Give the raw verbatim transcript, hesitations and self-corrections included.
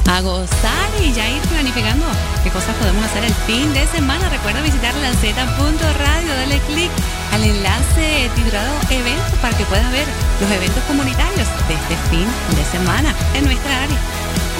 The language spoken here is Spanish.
a gozar y ya ir planificando qué cosas podemos hacer el fin de semana. Recuerda visitar lanceta punto radio, dale clic al enlace titulado eventos para que puedas ver los eventos comunitarios de este fin de semana en nuestra área.